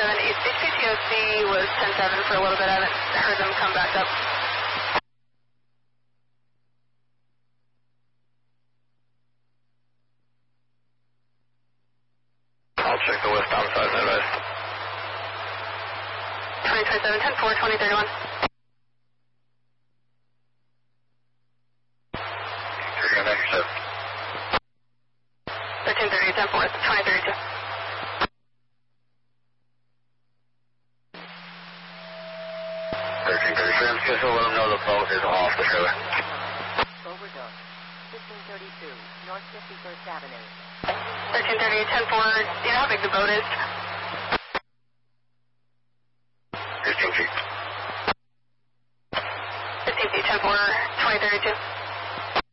East HPTOC was 10-7 for a little bit. I haven't heard them come back up. I'll check the westbound side and advise. 2027, 10-4, 2031. 1330, 10-4, 2032. 1337, just to let them know the boat is off the trailer. Overdose. 1532, North 51st Avenue. 1330, 10-4, do you know how big the boat is?